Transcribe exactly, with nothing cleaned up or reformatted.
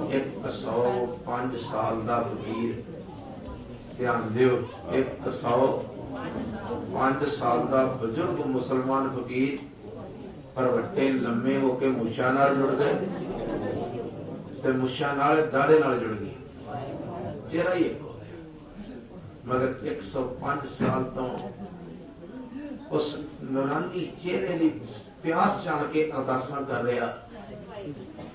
एक सौ पांच साल का फकीर, ध्यान दियो, एक सौ पांच साल का बजुर्ग मुसलमान फकीर पर वट्टे लम्मे होके मुछां नाल जुड़ गए ते मुछां नाल दाढ़े नाल जुड़ गई, चेहरा ही एक हो गया। मगर एक सौ पांच साल तो उस नूरानी चेहरे की प्यास जान के अरदासां कर रहा